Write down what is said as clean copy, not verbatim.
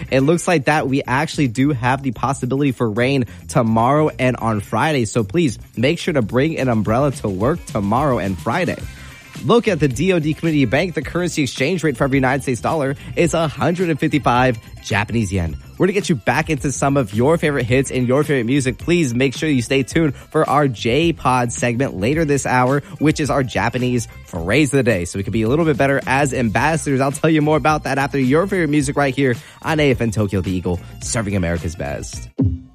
it looks like that we actually do have the possibility for rain tomorrow and on Friday. So please make sure to bring an umbrella to work tomorrow and Friday. Look at the DoD Community Bank. The currency exchange rate for every United States dollar is 155 Japanese yen. We're going to get you back into some of your favorite hits and your favorite music. Please make sure you stay tuned for our J-Pod segment later this hour, which is our Japanese phrase of the day. So we can be a little bit better as ambassadors. I'll tell you more about that after your favorite music right here on AFN Tokyo the Eagle, serving America's best.